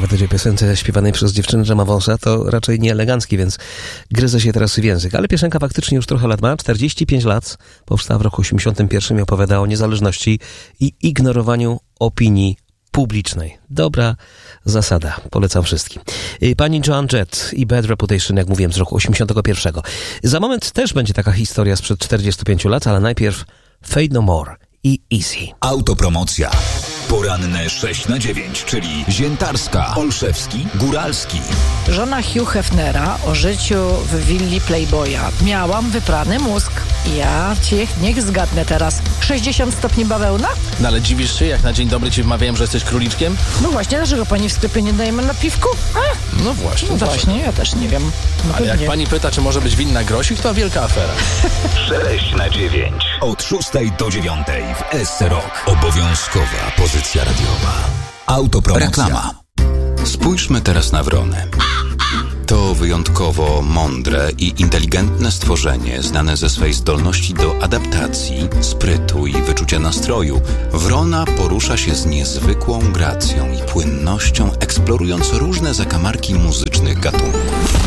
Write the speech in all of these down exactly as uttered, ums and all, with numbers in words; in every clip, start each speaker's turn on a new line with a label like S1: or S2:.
S1: opowiadać o piosence śpiewanej przez dziewczynę, że ma wąsa, to raczej nie elegancki, więc gryzę się teraz w język. Ale piosenka faktycznie już trochę lat ma, czterdzieści pięć lat, powstała w roku osiemdziesiątym pierwszym i opowiada o niezależności i ignorowaniu opinii publicznej. Dobra zasada. Polecam wszystkim. Pani Joan Jett i Bad Reputation, jak mówiłem, z roku osiemdziesiątego pierwszego. Za moment też będzie taka historia sprzed czterdziestu pięciu lat, ale najpierw Fade No More i Easy.
S2: Autopromocja. Poranne sześć na dziewięć, czyli Ziętarska, Olszewski, Góralski.
S3: Żona Hugh Hefnera o życiu w willi Playboya. Miałam wyprany mózg. Ja cię niech zgadnę teraz. sześćdziesiąt stopni bawełna?
S4: No ale dziwisz się, jak na dzień dobry ci wmawiałem, że jesteś króliczkiem?
S3: No właśnie, dlaczego pani w sklepie nie dajemy na piwku? A?
S4: No właśnie.
S3: No właśnie, ja też nie wiem. No
S4: ale jak
S3: nie.
S4: pani pyta, czy może być winna grosik, to wielka afera.
S2: sześć na dziewięć. Od szóstej do dziewiątej w S C Rock. Obowiązkowa pozycja radiowa. Autopromocja. Reklama. Spójrzmy teraz na wronę. To wyjątkowo mądre i inteligentne stworzenie, znane ze swej zdolności do adaptacji, sprytu i wyczucia nastroju. Wrona porusza się z niezwykłą gracją i płynnością, eksplorując różne zakamarki muzycznych gatunków.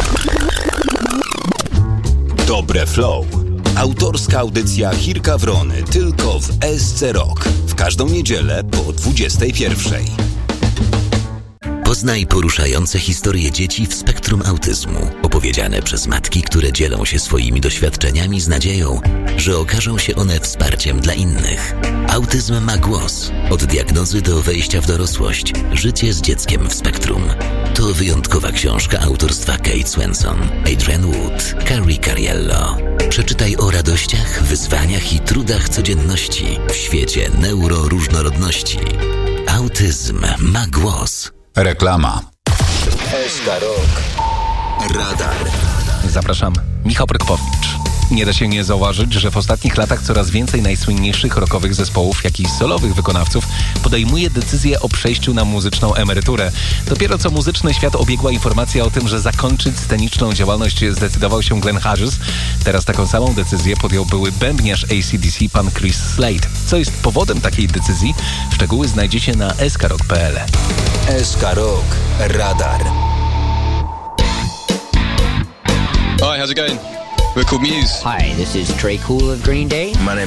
S2: Dobre flow. Autorska audycja Chirka Wrony tylko w S C Rock. W każdą niedzielę po dwudziestej pierwszej.
S5: Poznaj poruszające historie dzieci w spektrum autyzmu, opowiedziane przez matki, które dzielą się swoimi doświadczeniami z nadzieją, że okażą się one wsparciem dla innych. Autyzm ma głos. Od diagnozy do wejścia w dorosłość. Życie z dzieckiem w spektrum. To wyjątkowa książka autorstwa Kate Swenson, Adrian Wood, Carrie Cariello. Przeczytaj o radościach, wyzwaniach i trudach codzienności w świecie neuroróżnorodności. Autyzm ma głos.
S2: Reklama. S K Rock. Radar.
S6: Zapraszam, Michał Prokopowicz. Nie da się nie zauważyć, że w ostatnich latach coraz więcej najsłynniejszych rockowych zespołów, jak i solowych wykonawców podejmuje decyzję o przejściu na muzyczną emeryturę. Dopiero co muzyczny świat obiegła informacja o tym, że zakończyć sceniczną działalność zdecydował się Glenn Hughes. Teraz taką samą decyzję podjął były bębniarz A C D C pan Chris Slade. Co jest powodem takiej decyzji? Szczegóły znajdziecie na s k rock kropka p l.
S2: S K Rock. Radar.
S7: Hi, how's it going? We're called Muse.
S8: Hi, this is Trey Cool of Green Day.
S9: My name